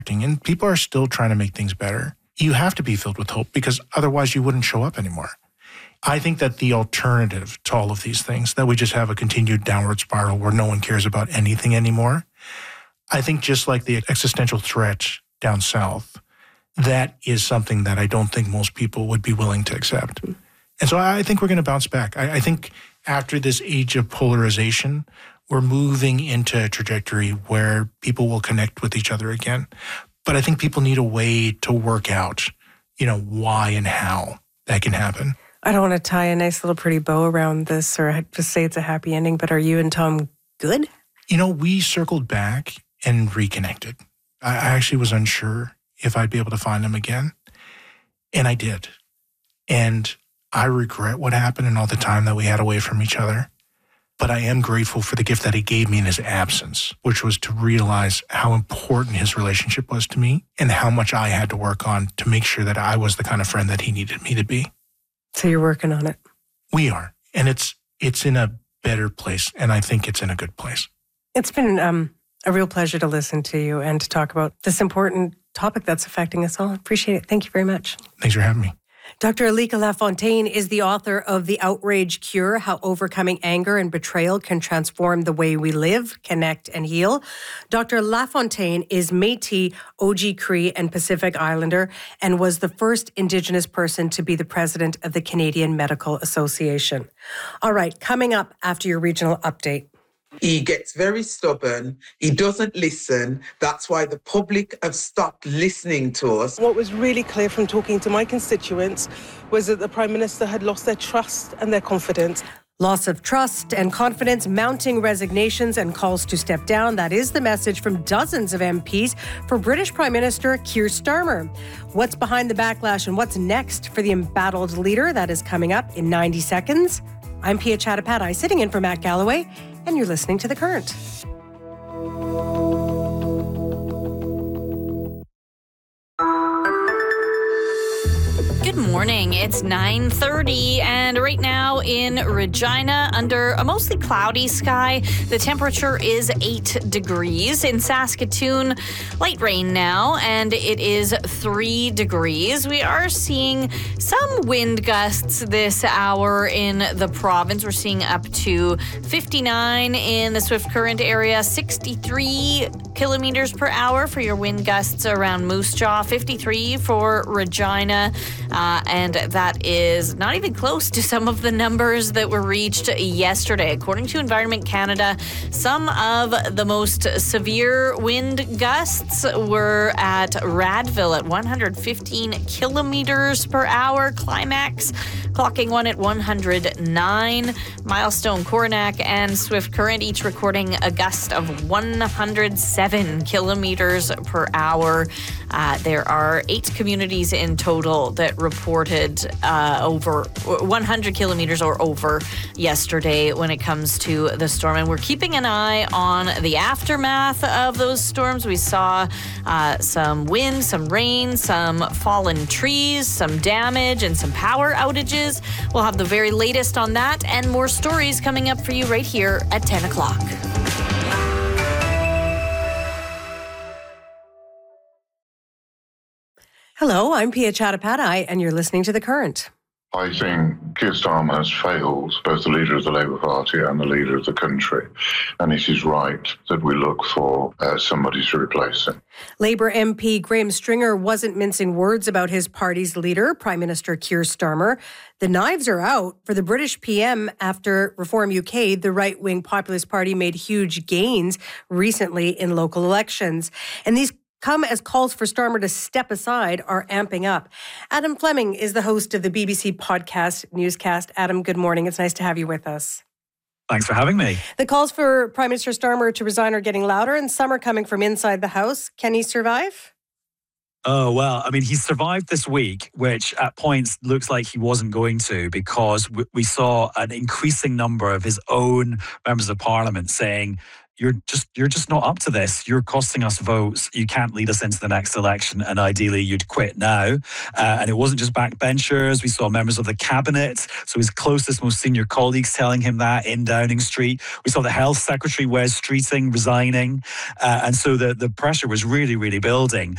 and people are still trying to make things better. You have to be filled with hope because otherwise you wouldn't show up anymore. I think that the alternative to all of these things, that we just have a continued downward spiral where no one cares about anything anymore, I think just like the existential threat down south, that is something that I don't think most people would be willing to accept. And so I think we're going to bounce back. I think after this age of polarization, we're moving into a trajectory where people will connect with each other again. But I think people need a way to work out, why and how that can happen. I don't want to tie a nice little pretty bow around this or just say it's a happy ending, but are you and Tom good? We circled back and reconnected. I actually was unsure if I'd be able to find him again. And I did. And I regret what happened and all the time that we had away from each other. But I am grateful for the gift that he gave me in his absence, which was to realize how important his relationship was to me and how much I had to work on to make sure that I was the kind of friend that he needed me to be. So you're working on it? We are. And it's in a better place. And I think it's in a good place. It's been a real pleasure to listen to you and to talk about this important topic that's affecting us all. Appreciate it. Thank you very much. Thanks for having me. Dr. Alika Lafontaine is the author of The Outrage Cure, How Overcoming Anger and Betrayal Can Transform the Way We Live, Connect, and Heal. Dr. Lafontaine is Métis, Oji-Cree, and Pacific Islander and was the first Indigenous person to be the president of the Canadian Medical Association. All right, coming up after your regional update. He gets very stubborn. He doesn't listen. That's why the public have stopped listening to us. What was really clear from talking to my constituents was that the Prime Minister had lost their trust and their confidence. Loss of trust and confidence, mounting resignations and calls to step down. That is the message from dozens of MPs for British Prime Minister Keir Starmer. What's behind the backlash and what's next for the embattled leader? That is coming up in 90 seconds. I'm Pia Chattopadhyay, sitting in for Matt Galloway, and you're listening to The Current. Good morning. It's 9:30, and right now in Regina, under a mostly cloudy sky, the temperature is 8 degrees. In Saskatoon, light rain now, and it is 3 degrees. We are seeing some wind gusts this hour in the province. We're seeing up to 59 in the Swift Current area, 63 kilometers per hour for your wind gusts around Moose Jaw, 53 for Regina. And that is not even close to some of the numbers that were reached yesterday. According to Environment Canada, some of the most severe wind gusts were at Radville at 115 kilometers per hour. Climax clocking one at 109. Milestone, Coronach, and Swift Current each recording a gust of 107 kilometers per hour. There are 8 communities in total that reported over 100 kilometers or over yesterday when it comes to the storm. And we're keeping an eye on the aftermath of those storms. We saw some wind, some rain, some fallen trees, some damage, and some power outages. We'll have the very latest on that and more stories coming up for you right here at 10 o'clock. Hello, I'm Pia Chattopadhyay, and you're listening to The Current. I think Keir Starmer has failed both the leader of the Labour Party and the leader of the country, and it is right that we look for somebody to replace him. Labour MP Graham Stringer wasn't mincing words about his party's leader, Prime Minister Keir Starmer. The knives are out for the British PM after Reform UK, the right-wing populist party, made huge gains recently in local elections. And these come as calls for Starmer to step aside are amping up. Adam Fleming is the host of the BBC podcast newscast. Adam, good morning. It's nice to have you with us. Thanks for having me. The calls for Prime Minister Starmer to resign are getting louder, and some are coming from inside the House. Can he survive? Oh, well, I mean, he survived this week, which at points looks like he wasn't going to, because we saw an increasing number of his own members of parliament saying, You're just not up to this. You're costing us votes. You can't lead us into the next election, and ideally you'd quit now. And it wasn't just backbenchers. We saw members of the cabinet, so his closest, most senior colleagues telling him that in Downing Street. We saw the Health Secretary, Wes Streeting, resigning. And so the pressure was really, really building.